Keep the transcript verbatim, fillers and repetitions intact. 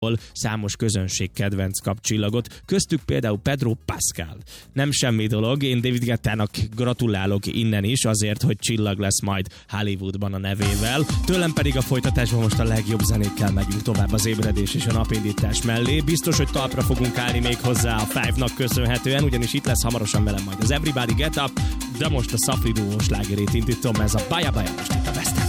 számos közönség kedvenc kap csillagot, köztük például Pedro Pascal. Nem semmi dolog, én David Guettának gratulálok innen is azért, hogy csillag lesz majd Hollywoodban a nevével. Tőlem pedig a folytatásban most a legjobb zenékkel megyünk tovább az ébredés és a napindítás mellé. Biztos, hogy talpra fogunk állni még hozzá a Five-nak köszönhetően, ugyanis itt lesz hamarosan velem majd az Everybody Get Up, de most a Safri Duo slágerét indítom, ez a Baja Baja most itt a Best.